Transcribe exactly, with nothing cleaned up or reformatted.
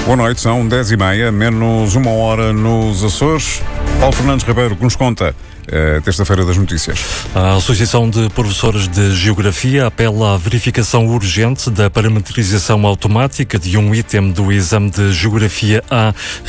Boa noite, são dez e meia, menos uma hora nos Açores. Paulo Fernandes Ribeiro, que nos conta Uh, terça-feira das notícias. A Associação de Professores de Geografia apela à verificação urgente da parametrização automática de um item do exame de Geografia A